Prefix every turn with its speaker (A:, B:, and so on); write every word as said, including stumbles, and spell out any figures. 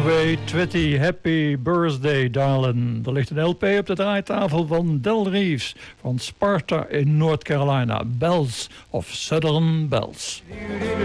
A: Way Twitty, Happy Birthday Darling. Er ligt een L P op de draaitafel van Del Reeves van Sparta in North Carolina. Bells of Southern Bells.